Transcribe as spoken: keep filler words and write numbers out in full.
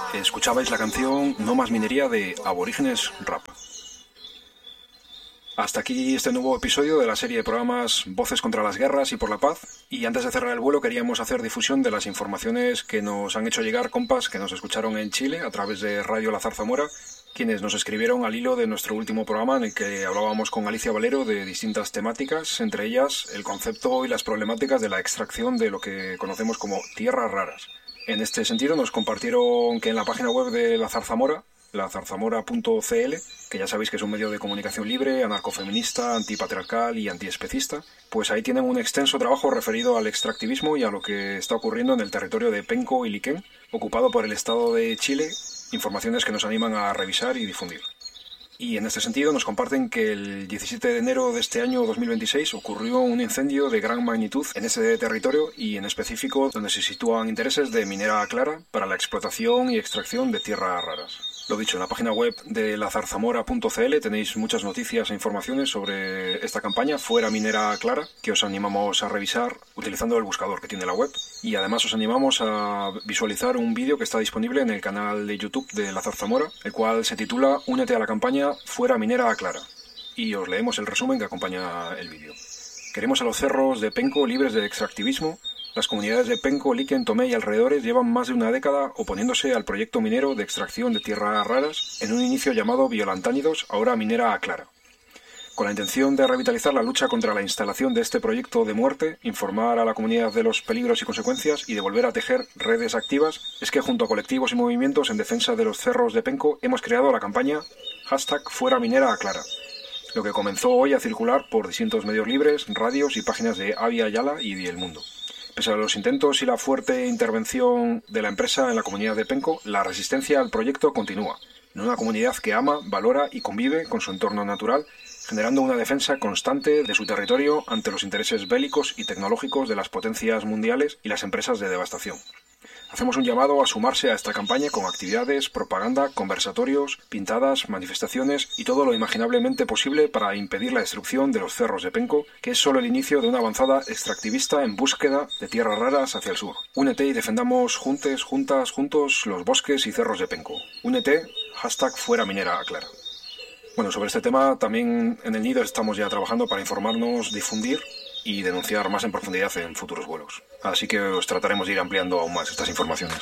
Escuchabais la canción No más minería de Aborígenes Rap. Hasta aquí este nuevo episodio de la serie de programas Voces contra las Guerras y por la Paz. Y antes de cerrar el vuelo queríamos hacer difusión de las informaciones que nos han hecho llegar compas que nos escucharon en Chile a través de Radio La Zarzamora, quienes nos escribieron al hilo de nuestro último programa en el que hablábamos con Alicia Valero de distintas temáticas, entre ellas el concepto y las problemáticas de la extracción de lo que conocemos como tierras raras. En este sentido nos compartieron que en la página web de La Zarzamora, la zarzamora punto c l, que ya sabéis que es un medio de comunicación libre, anarcofeminista, antipatriarcal y antiespecista, pues ahí tienen un extenso trabajo referido al extractivismo y a lo que está ocurriendo en el territorio de Penco y Liquén, ocupado por el Estado de Chile, informaciones que nos animan a revisar y difundir. Y en este sentido nos comparten que el diecisiete de enero de este año dos mil veintiséis ocurrió un incendio de gran magnitud en ese territorio y en específico donde se sitúan intereses de Minera Clara para la explotación y extracción de tierras raras. Lo dicho, en la página web de la zarzamora punto c l tenéis muchas noticias e informaciones sobre esta campaña Fuera Minera Clara, que os animamos a revisar utilizando el buscador que tiene la web. Y además os animamos a visualizar un vídeo que está disponible en el canal de YouTube de La Zarzamora, el cual se titula Únete a la campaña Fuera Minera Clara. Y os leemos el resumen que acompaña el vídeo. Queremos a los cerros de Penco libres de extractivismo. Las comunidades de Penco, Liquén, Tomé y alrededores llevan más de una década oponiéndose al proyecto minero de extracción de tierras raras en un inicio llamado Violantánidos, ahora Minera Clara. Con la intención de revitalizar la lucha contra la instalación de este proyecto de muerte, informar a la comunidad de los peligros y consecuencias y de volver a tejer redes activas, es que junto a colectivos y movimientos en defensa de los cerros de Penco hemos creado la campaña hashtag Fuera Minera Clara, lo que comenzó hoy a circular por distintos medios libres, radios y páginas de Avia Yala y El Mundo. Pese a los intentos y la fuerte intervención de la empresa en la comunidad de Penco, la resistencia al proyecto continúa, en una comunidad que ama, valora y convive con su entorno natural, generando una defensa constante de su territorio ante los intereses bélicos y tecnológicos de las potencias mundiales y las empresas de devastación. Hacemos un llamado a sumarse a esta campaña con actividades, propaganda, conversatorios, pintadas, manifestaciones y todo lo imaginablemente posible para impedir la destrucción de los cerros de Penco, que es solo el inicio de una avanzada extractivista en búsqueda de tierras raras hacia el sur. Únete y defendamos juntes, juntas, juntos los bosques y cerros de Penco. Únete, hashtag Fuera Minera Clara. Bueno, sobre este tema también en el Nido estamos ya trabajando para informarnos, difundir y denunciar más en profundidad en futuros vuelos. Así que os trataremos de ir ampliando aún más estas informaciones.